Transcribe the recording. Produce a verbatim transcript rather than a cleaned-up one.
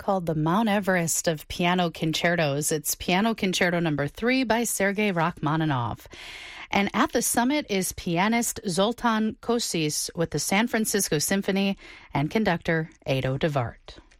called the Mount Everest of piano concertos. It's Piano Concerto number three by Sergei Rachmaninoff. And at the summit is pianist Zoltan Kosis with the San Francisco Symphony and conductor Ado Devart.